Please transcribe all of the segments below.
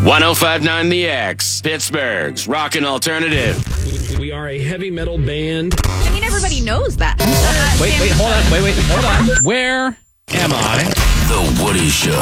105.9 The X, Pittsburgh's rockin' alternative. We are a heavy metal band. I mean, everybody knows that. Hold on. Where am I? The Woody Show.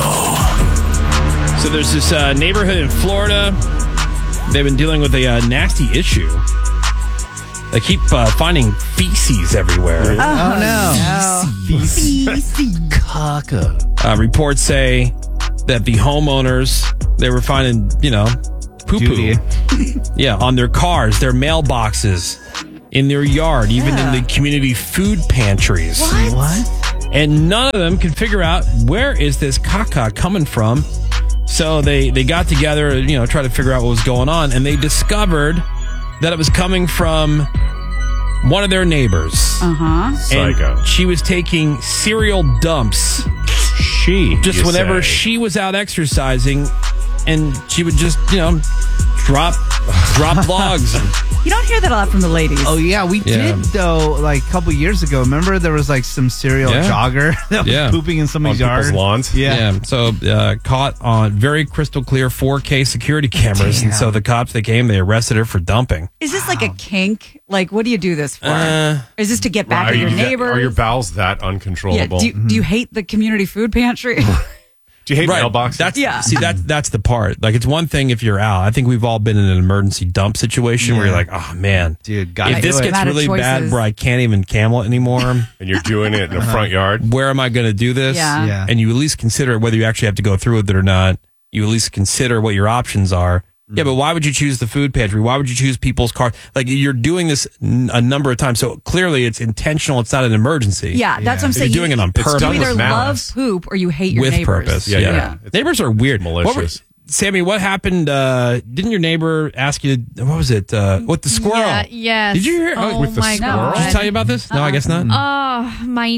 So there's this neighborhood in Florida. They've been dealing with a nasty issue. They keep finding feces everywhere. Oh, no. Feces. Caca. Reports say that the homeowners, they were finding, poo-poo. Yeah, on their cars, their mailboxes, in their yard, even in the community food pantries. What? And none of them could figure out where is this caca coming from. So they got together, try to figure out what was going on, and they discovered that it was coming from one of their neighbors. Psycho. And she was taking cereal dumps. Just whenever she was out exercising, and she would just, drop logs. You don't hear that a lot from the ladies. Oh, yeah. We did, though, like a couple years ago. Remember there was like some serial jogger that was pooping in somebody's yard? Lawns? Yeah. So caught on very crystal clear 4K security cameras. Damn. And so the cops, they came, they arrested her for dumping. Is this like a kink? Like, what do you do this for? Is this to get back at your neighbors? Are your bowels that uncontrollable? Yeah. Do you hate the community food pantry? Do you hate mailboxes? See, that's the part. Like, it's one thing if you're out. I think we've all been in an emergency dump situation where you're like, oh, man. Dude, if this gets really bad where I can't even camel it anymore. And you're doing it in the front yard. Where am I going to do this? Yeah. And you at least consider whether you actually have to go through with it or not. You at least consider what your options are. Yeah, but why would you choose the food pantry? Why would you choose people's cars? Like, you're doing this a number of times. So clearly it's intentional. It's not an emergency. Yeah, that's what I'm saying. You're doing it on purpose. You either love poop or you hate your with neighbors. purpose. Yeah. Neighbors are weird. Malicious. Sammy, what happened? Didn't your neighbor ask you to, what was it? With the squirrel? Yeah, yes. Did you hear? With the my squirrel? God. Did she tell you about this? No, I guess not. Oh, my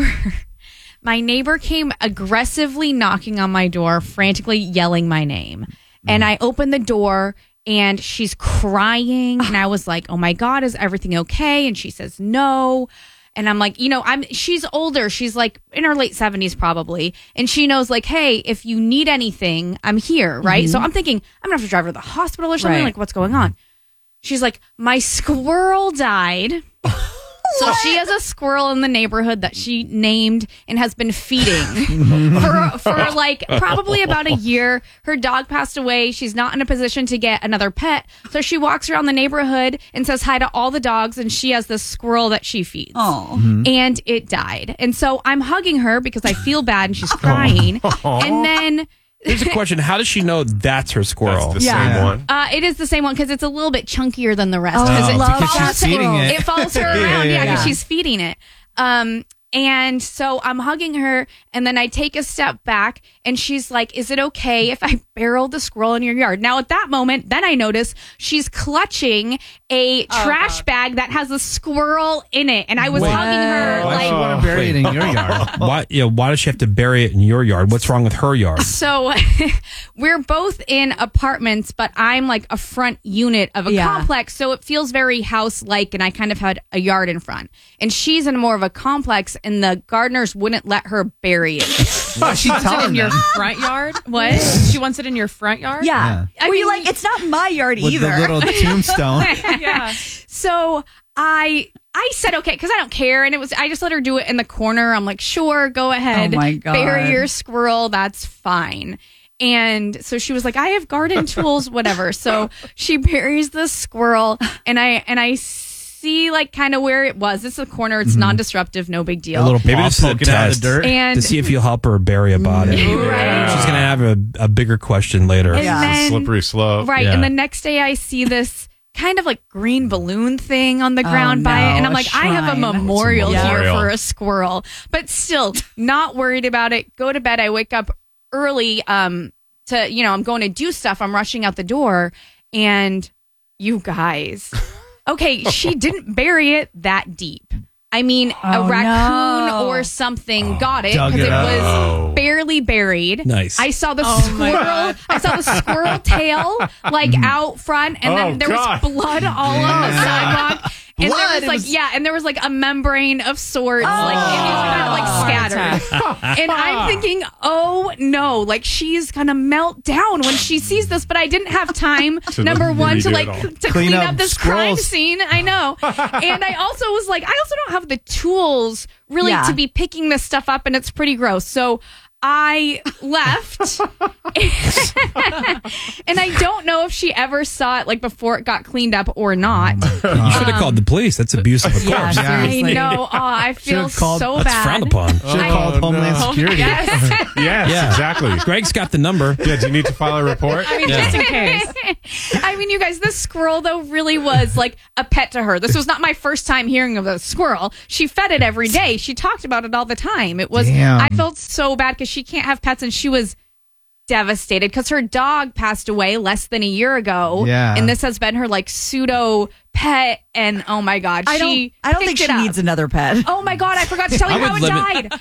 neighbor came aggressively knocking on my door, frantically yelling my name. And I opened the door and she's crying. And I was like, oh my God, is everything okay? And she says, no. And I'm like, she's older. She's like in her late 70s probably. And she knows like, hey, if you need anything, I'm here. Right. So I'm thinking I'm going to have to drive her to the hospital or something. Right. Like, what's going on? She's like, my squirrel died. So she has a squirrel in the neighborhood that she named and has been feeding for like probably about a year. Her dog passed away. She's not in a position to get another pet. So she walks around the neighborhood and says hi to all the dogs. And she has this squirrel that she feeds. And it died. And so I'm hugging her because I feel bad and she's crying. And then... Here's a question. How does she know that's her squirrel? That's the same one? It is the same one because it's a little bit chunkier than the rest. because she's feeding it. It follows her around, because she's feeding it. And so I'm hugging her, and then I take a step back, and she's like, is it okay if I barrel the squirrel in your yard? Now, at that moment, then I notice she's clutching a trash bag that has a squirrel in it, and I was hugging her. Why do you want to bury it in your yard? Why does she have to bury it in your yard? What's wrong with her yard? So we're both in apartments, but I'm like a front unit of a complex, so it feels very house-like, and I kind of had a yard in front. And she's in more of a complex, and the gardeners wouldn't let her bury it. Why she telling in your them? front yard? What? She wants it in your front yard? Yeah. Were you like, it's not my yard With either. the little tombstone. Yeah. So I said okay because I don't care, and I just let her do it in the corner. I'm like, sure, go ahead, Oh my God. bury your squirrel, that's fine. And so she was like, I have garden tools, whatever. So she buries the squirrel, and I see like kind of where it was. It's a corner. It's non-disruptive, no big deal. A little Maybe paw this is a poking out of test the dirt. And to see if you'll help her bury a body. Right. She's gonna have a bigger question later. And Yeah. then, Slippery slope. right. Yeah. And the next day I see this kind of like green balloon thing on the ground by it. And I'm a like, I have a shrine. memorial It's a here memorial. for a squirrel, but still not worried about it. Go to bed. I wake up early, I'm going to do stuff. I'm rushing out the door, and you guys, okay, she didn't bury it that deep. I mean, a raccoon or something got it dug because it it up. was barely buried. Nice. I saw the squirrel. I saw the squirrel tail like out front, and then there was blood all on the sidewalk. And there was like a membrane of sorts, like it was kind of like scattered. And I'm thinking, oh no, like she's gonna melt down when she sees this. But I didn't have time. Number one, to clean up this crime scene. I know, and I also was like, I also don't have the tools really to be picking this stuff up, and it's pretty gross. So I left, and I don't know if she ever saw it like before it got cleaned up or not. You should have called the police. That's abuse of a corpse. I know. I feel so bad. That's frowned upon. Should have called Homeland Security. Yes, exactly. Greg's got the number. Yeah, do you need to file a report? I mean, just in case. I mean, you guys, this squirrel, though, really was like a pet to her. This was not my first time hearing of a squirrel. She fed it every day. She talked about it all the time. It was. Damn. I felt so bad because she can't have pets, and she was devastated because her dog passed away less than a year ago. Yeah. And this has been her like pseudo pet, and oh my god, I don't think she needs another pet. Oh my god, I forgot to tell you how it died.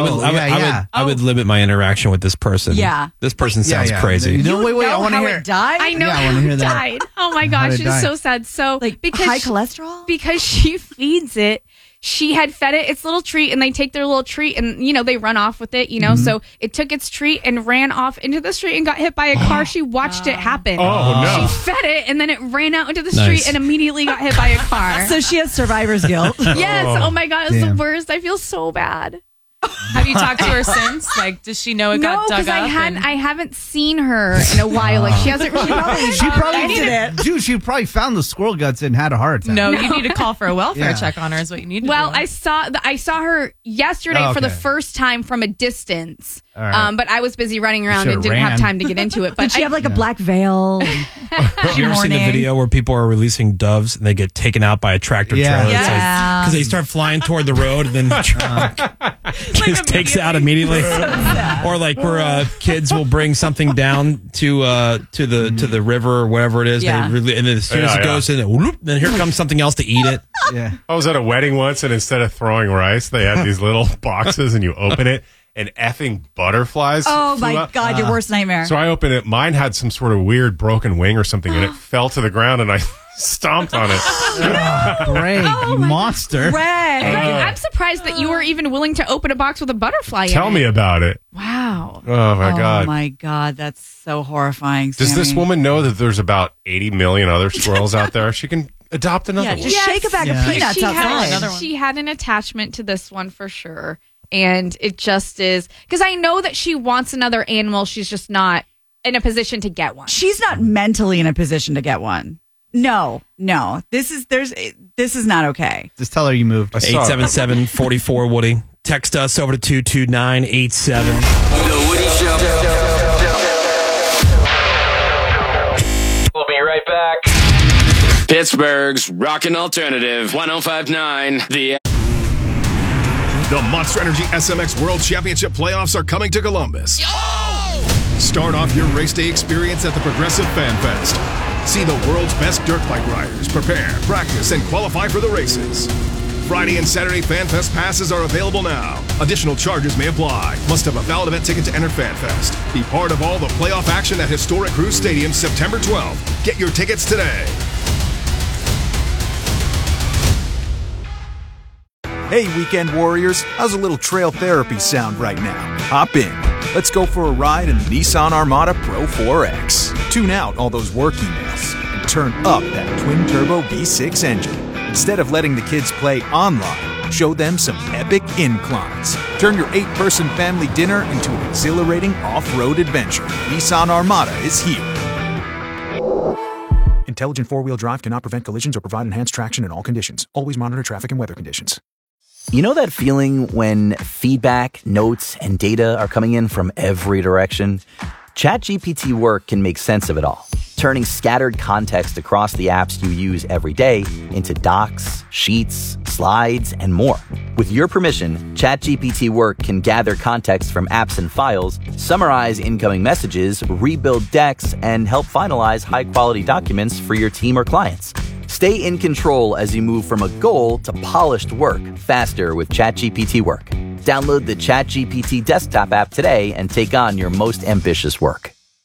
I would limit my interaction with this person. Yeah. This person sounds crazy. No, wait, I want to hear it died. I know I how want to hear it that. died. Oh my gosh, it's so sad. So Like high cholesterol? Because she feeds it. She had fed it its little treat, and they take their little treat, and they run off with it. So it took its treat and ran off into the street and got hit by a car. She watched it happen. Oh no! She fed it, and then it ran out into the street and immediately got hit by a car. So she has survivor's guilt. Yes. Oh my god, it's the worst. I feel so bad. Have you talked to her since? Like, does she know it got dug up? No, I haven't seen her in a while. Like, she hasn't really. She probably did it. Dude, she probably found the squirrel guts and had a heart attack. No, you need to call for a welfare check on her is what you need to do. Well, I saw her yesterday for the first time from a distance. Right. But I was busy running around and didn't have time to get into it. But did she have like a black veil? Have you ever seen a video where people are releasing doves and they get taken out by a tractor trailer? Because they start flying toward the road and then the truck just takes it out immediately. Or like where kids will bring something down to the river or whatever it is. And then as soon as it goes in, then here comes something else to eat it. Yeah. I was at a wedding once, and instead of throwing rice, they had these little boxes, and you open it, and effing butterflies. Oh my god, your worst nightmare. So I opened it. Mine had some sort of weird broken wing or something, and it fell to the ground, and I stomped on it. Greg, you monster. Greg. I'm surprised that you were even willing to open a box with a butterfly Tell in me it. about it. Wow. Oh my god. Oh my god, that's so horrifying. Does this woman know that there's about 80 million other squirrels out there? She can adopt another one. Just shake a bag of peanuts outside. She had an attachment to this one for sure. And it just is because I know that she wants another animal. She's just not in a position to get one. She's not mentally in a position to get one. No. This is not okay. Just tell her you moved. 877-44 Woody. Text us over to 22987. The Woody Show. We'll be right back. Pittsburgh's Rockin' Alternative 105.9 The The Monster Energy SMX World Championship playoffs are coming to Columbus. Start off your race day experience at the Progressive Fan Fest. See the world's best dirt bike riders prepare, practice, and qualify for the races. Friday and Saturday Fan Fest passes are available now. Additional charges may apply. Must have a valid event ticket to enter Fan Fest. Be part of all the playoff action at Historic Cruise Stadium September 12th. Get your tickets today. Hey, weekend warriors, how's a little trail therapy sound right now? Hop in. Let's go for a ride in the Nissan Armada Pro 4X. Tune out all those work emails and turn up that twin-turbo V6 engine. Instead of letting the kids play online, show them some epic inclines. Turn your 8-person family dinner into an exhilarating off-road adventure. Nissan Armada is here. Intelligent four-wheel drive cannot prevent collisions or provide enhanced traction in all conditions. Always monitor traffic and weather conditions. You know that feeling when feedback, notes, and data are coming in from every direction? ChatGPT Work can make sense of it all, turning scattered context across the apps you use every day into docs, sheets, slides, and more. With your permission, ChatGPT Work can gather context from apps and files, summarize incoming messages, rebuild decks, and help finalize high-quality documents for your team or clients. Stay in control as you move from a goal to polished work faster with ChatGPT Work. Download the ChatGPT desktop app today and take on your most ambitious work.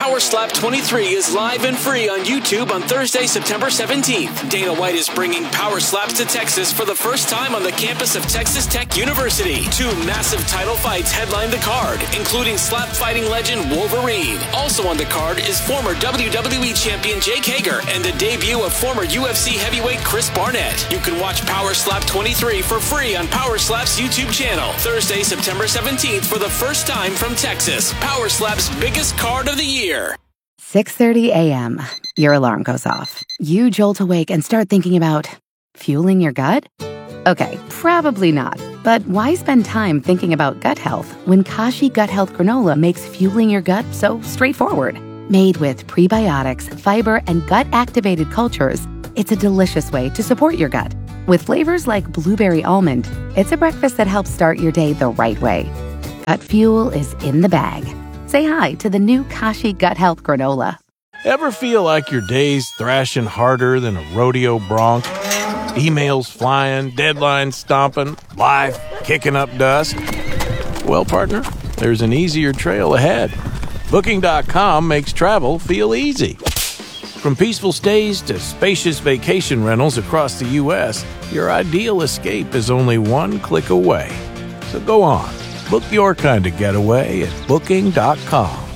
Power Slap 23 is live and free on YouTube on Thursday, September 17th. Dana White is bringing Power Slaps to Texas for the first time on the campus of Texas Tech University. 2 massive title fights headline the card, including slap fighting legend Wolverine. Also on the card is former WWE champion Jake Hager and the debut of former UFC heavyweight Chris Barnett. You can watch Power Slap 23 for free on Power Slap's YouTube channel. Thursday, September 17th for the first time from Texas. Power Slap's biggest card of the year. 6:30 a.m. Your alarm goes off. You jolt awake and start thinking about fueling your gut? Okay, probably not. But why spend time thinking about gut health when Kashi Gut Health Granola makes fueling your gut so straightforward? Made with prebiotics, fiber, and gut-activated cultures, it's a delicious way to support your gut. With flavors like blueberry almond, it's a breakfast that helps start your day the right way. Gut fuel is in the bag. Say hi to the new Kashi Gut Health Granola. Ever feel like your day's thrashing harder than a rodeo bronc? Emails flying, deadlines stomping, life kicking up dust? Well, partner, there's an easier trail ahead. Booking.com makes travel feel easy. From peaceful stays to spacious vacation rentals across the U.S., your ideal escape is only one click away. So go on, book your kind of getaway at Booking.com.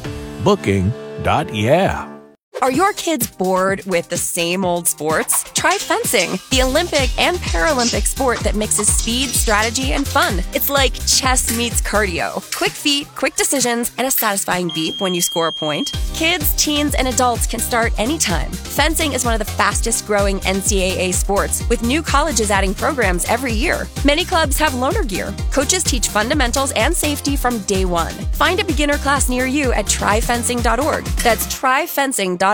Booking.yeah. Are your kids bored with the same old sports? Try fencing, the Olympic and Paralympic sport that mixes speed, strategy, and fun. It's like chess meets cardio. Quick feet, quick decisions, and a satisfying beep when you score a point. Kids, teens, and adults can start anytime. Fencing is one of the fastest growing NCAA sports, with new colleges adding programs every year. Many clubs have loaner gear. Coaches teach fundamentals and safety from day one. Find a beginner class near you at tryfencing.org. That's tryfencing.org.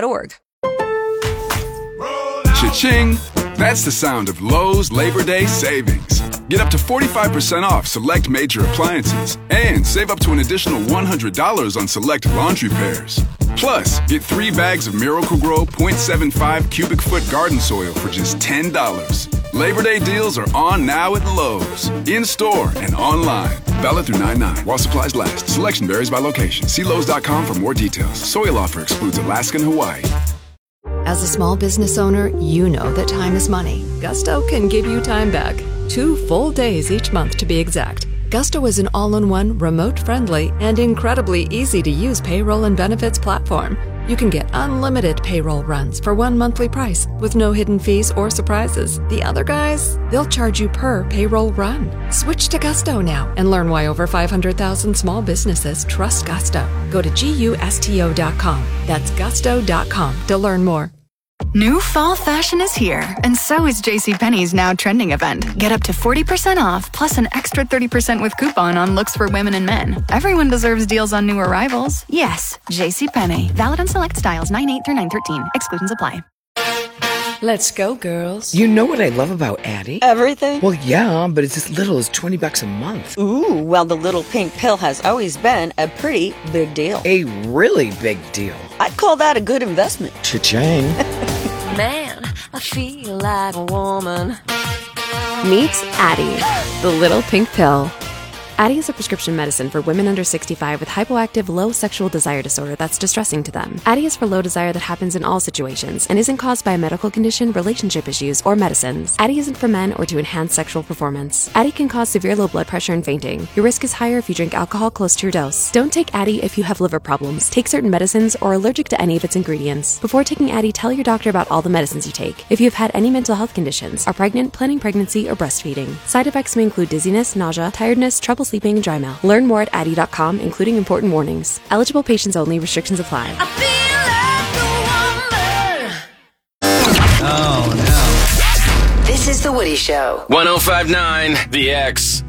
Cha-ching! That's the sound of Lowe's Labor Day savings. Get up to 45% off select major appliances and save up to an additional $100 on select laundry pairs. Plus, get 3 bags of Miracle-Gro 0.75 cubic foot garden soil for just $10. Labor Day deals are on now at Lowe's. In-store and online. Valid through 9/9 while supplies last. Selection varies by location. See Lowe's.com for more details. Soil offer excludes Alaska and Hawaii. As a small business owner, you know that time is money. Gusto can give you time back. 2 full days each month to be exact. Gusto is an all-in-one, remote-friendly, and incredibly easy-to-use payroll and benefits platform. You can get unlimited payroll runs for one monthly price with no hidden fees or surprises. The other guys, they'll charge you per payroll run. Switch to Gusto now and learn why over 500,000 small businesses trust Gusto. Go to GUSTO.com. That's gusto.com to learn more. New fall fashion is here, and so is JCPenney's Now Trending event. Get up to 40% off, plus an extra 30% with coupon on looks for women and men. Everyone deserves deals on new arrivals. Yes, JCPenney. Valid on select styles 9/8 through 9/13. Exclusions apply. Let's go, girls. You know what I love about Addie? Everything? Well, yeah, but it's as little as $20 a month. Ooh, well, the little pink pill has always been a pretty big deal. A really big deal. I'd call that a good investment. Cha-ching. Man, I feel like a woman. Meet Addie, the little pink pill. Addie is a prescription medicine for women under 65 with hypoactive low sexual desire disorder that's distressing to them. Addie is for low desire that happens in all situations and isn't caused by a medical condition, relationship issues, or medicines. Addie isn't for men or to enhance sexual performance. Addie can cause severe low blood pressure and fainting. Your risk is higher if you drink alcohol close to your dose. Don't take Addie if you have liver problems, take certain medicines, or are allergic to any of its ingredients. Before taking Addie, tell your doctor about all the medicines you take. If you have had any mental health conditions, are pregnant, planning pregnancy, or breastfeeding. Side effects may include dizziness, nausea, tiredness, trouble sleeping, and dry mouth. Learn more at Addie.com, including important warnings. Eligible patients only. Restrictions apply. Oh, no. This is The Woody Show. 105.9 The X.